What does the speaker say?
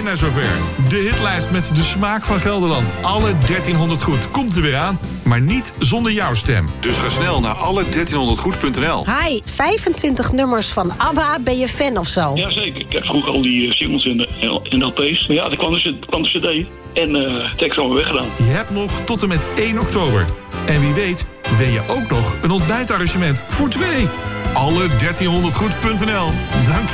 bijna zover. De hitlijst met de smaak van Gelderland. Alle 1300 goed komt er weer aan, maar niet zonder jouw stem. Dus ga snel naar alle1300goed.nl. Hi, 25 nummers van ABBA. Ben je fan of zo? Jazeker. Ik heb vroeger al die singles en LP's. Maar ja, er kwam de cd en tekst allemaal weggedaan. Je hebt nog tot en met 1 oktober. En wie weet, win je ook nog een ontbijtarrangement voor 2. Alle1300goed.nl. Dank je.